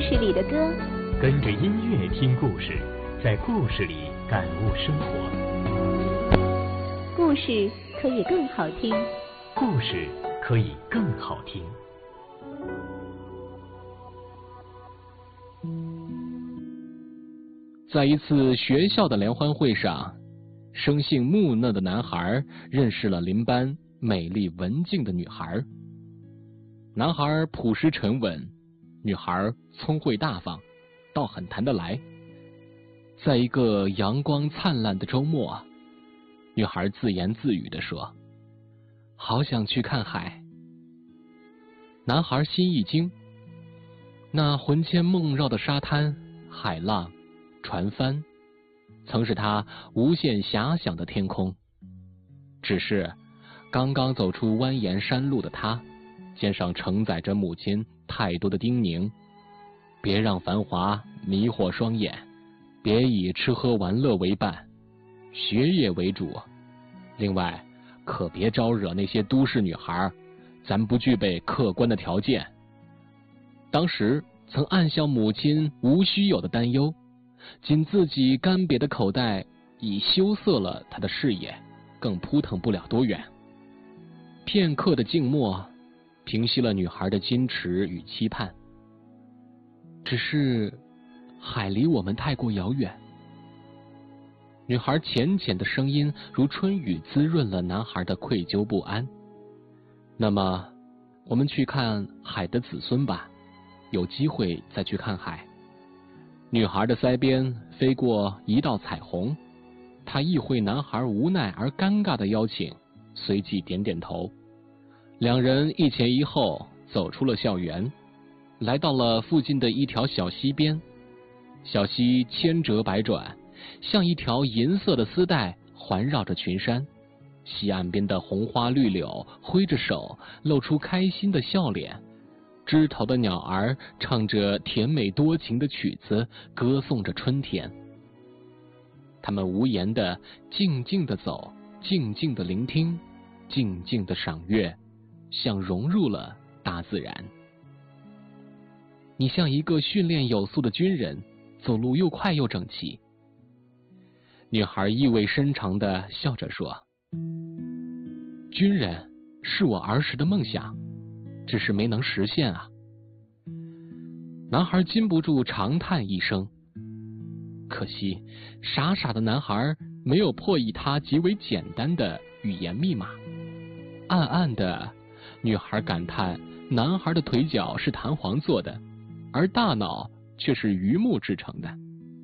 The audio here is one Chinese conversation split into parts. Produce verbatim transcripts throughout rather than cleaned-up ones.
事里的歌， 跟着音乐听故事，在故事里感悟生活。 故事可以更好听， 故事可以更好听。 在一次学校的联欢会上，生性木讷的男孩认识了邻班美丽文静的女孩。男孩朴实沉稳，女孩聪慧大方，倒很谈得来。在一个阳光灿烂的周末，女孩自言自语地说：好想去看海。男孩心一惊，那魂牵梦绕的沙滩、海浪、船帆，曾是他无限遐想的天空。只是刚刚走出蜿蜒山路的他，肩上承载着母亲太多的叮咛：别让繁华迷惑双眼，别以吃喝玩乐为伴，学业为主。另外，可别招惹那些都市女孩，咱不具备客观的条件。当时曾暗笑母亲无须有的担忧，仅自己干瘪的口袋已羞涩了他的视野，更扑腾不了多远。片刻的静默平息了女孩的矜持与期盼。只是海离我们太过遥远。女孩浅浅的声音如春雨滋润了男孩的愧疚不安。那么我们去看海的子孙吧，有机会再去看海。女孩的腮边飞过一道彩虹，她意会男孩无奈而尴尬的邀请，随即点点头。两人一前一后走出了校园，来到了附近的一条小溪边。小溪千折百转，像一条银色的丝带环绕着群山。溪岸边的红花绿柳挥着手，露出开心的笑脸。枝头的鸟儿唱着甜美多情的曲子，歌颂着春天。他们无言地静静地走，静静地聆听，静静地赏月，像融入了大自然。你像一个训练有素的军人，走路又快又整齐。女孩意味深长地笑着说：军人是我儿时的梦想，只是没能实现啊。男孩禁不住长叹一声，可惜傻傻的男孩没有破译他极为简单的语言密码。暗暗的，女孩感叹男孩的腿脚是弹簧做的，而大脑却是榆木制成的。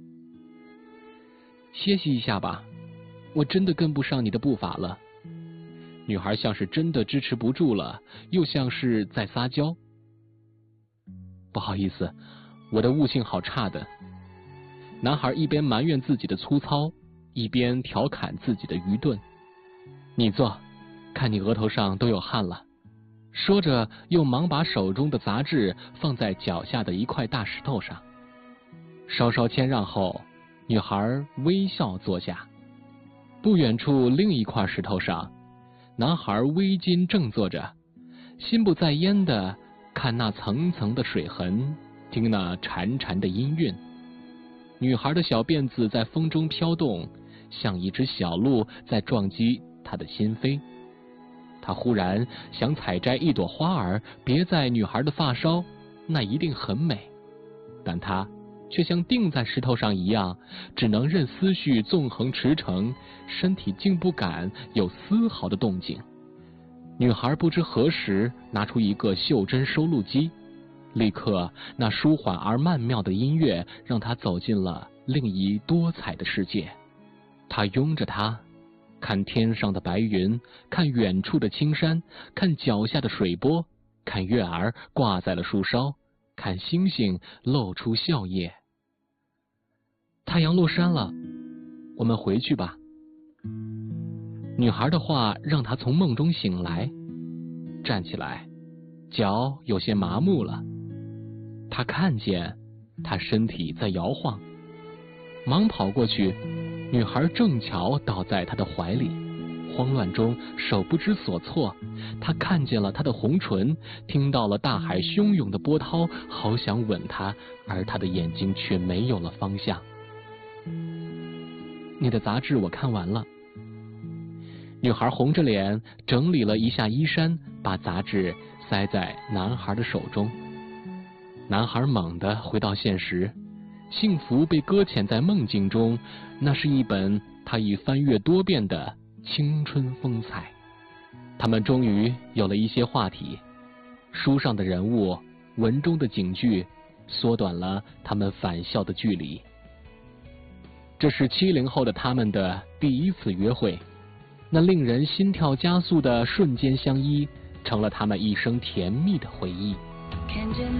歇息一下吧，我真的跟不上你的步伐了。女孩像是真的支持不住了，又像是在撒娇。不好意思，我的悟性好差的。男孩一边埋怨自己的粗糙，一边调侃自己的愚钝。你坐，看你额头上都有汗了。说着又忙把手中的杂志放在脚下的一块大石头上。稍稍谦让后，女孩微笑坐下。不远处另一块石头上，男孩微襟正坐着，心不在焉地看那层层的水痕，听那潺潺的音韵。女孩的小辫子在风中飘动，像一只小鹿在撞击她的心扉。他忽然想采摘一朵花儿别在女孩的发梢，那一定很美。但他却像定在石头上一样，只能任思绪纵横驰骋，身体竟不敢有丝毫的动静。女孩不知何时拿出一个袖珍收录机，立刻那舒缓而曼妙的音乐让她走进了另一多彩的世界。她拥着它，看天上的白云，看远处的青山，看脚下的水波，看月儿挂在了树梢，看星星露出笑靥。太阳落山了，我们回去吧。女孩的话让她从梦中醒来，站起来，脚有些麻木了。她看见她身体在摇晃，忙跑过去，女孩正巧倒在她的怀里， 慌乱中手不知所措，他看见了她的红唇，听到了大海汹涌的波涛，好想吻她，而他的眼睛却没有了方向。你的杂志我看完了。女孩红着脸整理了一下衣衫，把杂志塞在男孩的手中。男孩猛地回到现实，幸福被搁浅在梦境中，那是一本他已翻阅多遍的青春风采。他们终于有了一些话题，书上的人物，文中的景句，缩短了他们返校的距离。这是七零后的他们的第一次约会，那令人心跳加速的瞬间相依，成了他们一生甜蜜的回忆。 看着你